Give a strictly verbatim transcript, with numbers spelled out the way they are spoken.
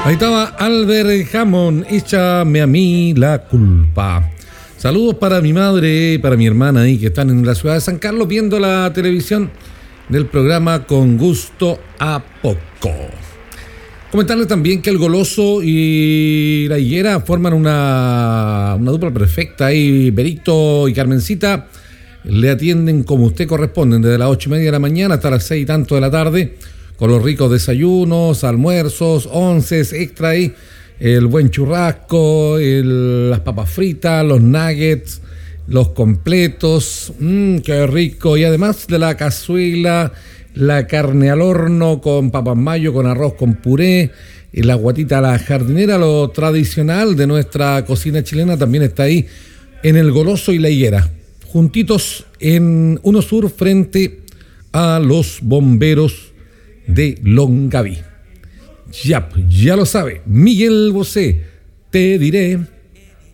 Ahí estaba Albert Hammond, échame a mí la culpa. Saludos para mi madre, para mi hermana ahí que están en la ciudad de San Carlos viendo la televisión del programa Con Gusto a Poco. Comentarles también que el Goloso y la Higuera forman una, una dupla perfecta ahí. Berito y Carmencita le atienden como usted corresponden, desde las ocho y media de la mañana hasta las seis y tanto de la tarde, con los ricos desayunos, almuerzos, onces, extra ahí, el buen churrasco, el, las papas fritas, los nuggets, los completos, mmm, qué rico, y además de la cazuela, la carne al horno con papas mayo, con arroz con puré, y la guatita a la jardinera, lo tradicional de nuestra cocina chilena también está ahí en el Goloso y la Higuera, juntitos en Uno Sur frente a los bomberos de Longaví. Ya, ya lo sabe, Miguel Bosé, te diré.